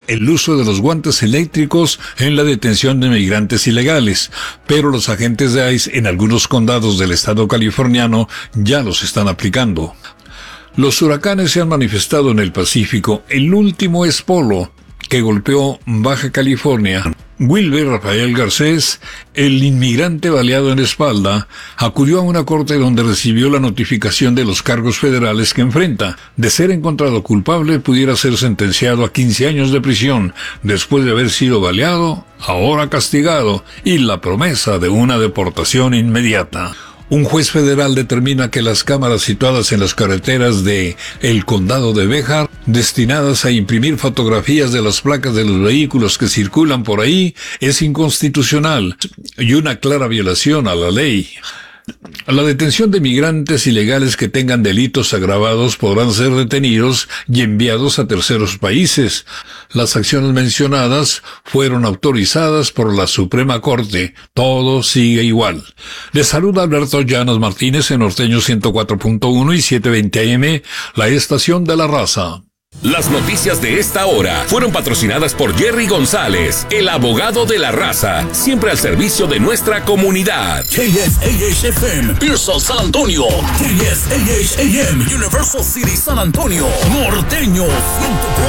el uso de los guantes eléctricos en la detención de migrantes ilegales, pero los agentes de ICE en algunos condados del estado californiano ya los están aplicando. Los huracanes se han manifestado en el Pacífico. El último es Polo, que golpeó Baja California. Wilber Rafael Garcés, el inmigrante baleado en la espalda, acudió a una corte donde recibió la notificación de los cargos federales que enfrenta. De ser encontrado culpable, pudiera ser sentenciado a 15 años de prisión, después de haber sido baleado, ahora castigado, y la promesa de una deportación inmediata. Un juez federal determina que las cámaras situadas en las carreteras de el condado de Béjar, destinadas a imprimir fotografías de las placas de los vehículos que circulan por ahí, es inconstitucional y una clara violación a la ley. La detención de migrantes ilegales que tengan delitos agravados podrán ser detenidos y enviados a terceros países. Las acciones mencionadas fueron autorizadas por la Suprema Corte. Todo sigue igual. Les saluda Alberto Llanos Martínez en Norteño 104.1 y 720 AM, la estación de la raza. Las noticias de esta hora fueron patrocinadas por Jerry González, el abogado de la raza, siempre al servicio de nuestra comunidad. KSAH-FM, Pearsall, San Antonio. KSAH-AM, Universal City, San Antonio. Norteño 104.